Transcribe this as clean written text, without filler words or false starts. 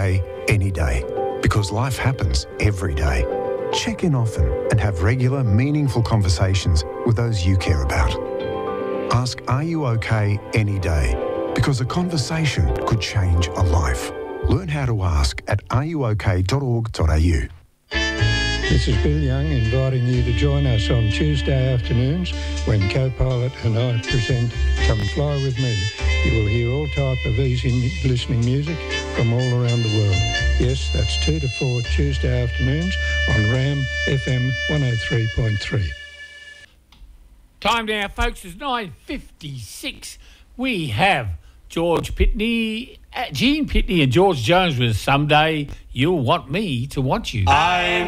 OK any day, because life happens every day. Check in often and have regular, meaningful conversations with those you care about. Ask, are you OK any day? Because a conversation could change a life. Learn how to ask at aruok.org.au. This is Bill Young inviting you to join us on Tuesday afternoons when Co-Pilot and I present Come Fly With Me. You will hear all type of easy listening music from all around the world. Yes, that's 2 to 4 Tuesday afternoons on RAM FM 103.3. Time now, folks, is 9:56. We have George Pitney, Gene Pitney and George Jones with Someday You'll Want Me to Want You.